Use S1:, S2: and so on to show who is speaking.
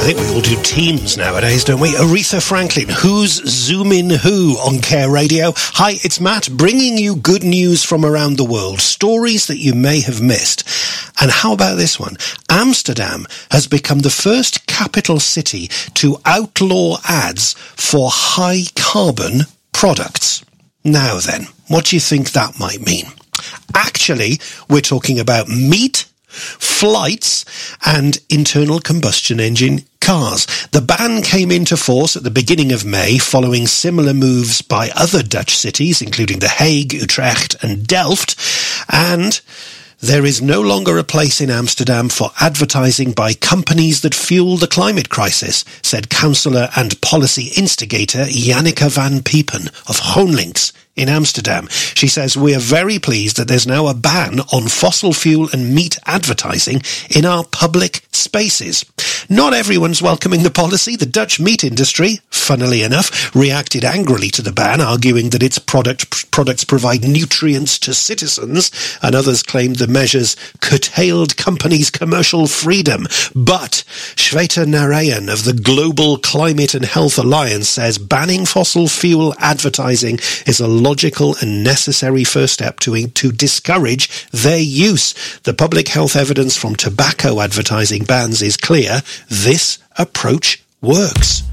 S1: I think we all do Teams nowadays, don't we? Aretha Franklin, Who's Zoomin' Who on Care Radio. Hi, it's Matt, bringing you good news from around the world, stories that you may have missed. And how about this one? Amsterdam has become the first capital city to outlaw ads for high-carbon products. Now then, what do you think that might mean? Actually, we're talking about meat, flights, and internal combustion engine cars. The ban came into force at the beginning of May following similar moves by other Dutch cities, including The Hague, Utrecht, and Delft, and there is no longer a place in Amsterdam for advertising by companies that fuel the climate crisis, said councillor and policy instigator Janneke van Piepen of GroenLinks in Amsterdam. She says, "We are very pleased that there's now a ban on fossil fuel and meat advertising in our public spaces." Not everyone's welcoming the policy. The Dutch meat industry, funnily enough, reacted angrily to the ban, arguing that its products provide nutrients to citizens, and others claimed the measures curtailed companies' commercial freedom. But Shweta Narayan of the Global Climate and Health Alliance says banning fossil fuel advertising is a logical and necessary first step to discourage their use. The public health evidence from tobacco advertising bans is clear. This approach works.